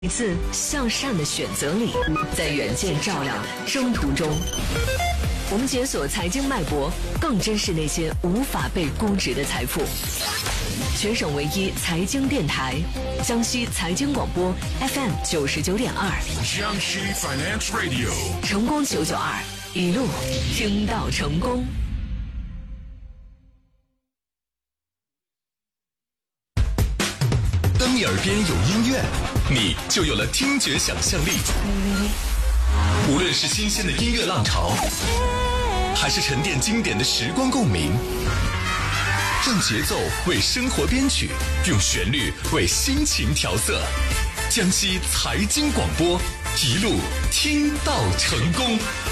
一次向善的选择里，在远见照亮征途中，我们解锁财经脉搏，更珍视那些无法被估值的财富。全省唯一财经电台，江西财经广播 FM 99.2， 江西 Finance Radio， 成功992，一路听到成功。 当你耳边有音乐，你就有了听觉想象力。无论是新鲜的音乐浪潮，还是沉淀经典的时光共鸣，让节奏为生活编曲，用旋律为心情调色。江西财经广播，一路听到成功。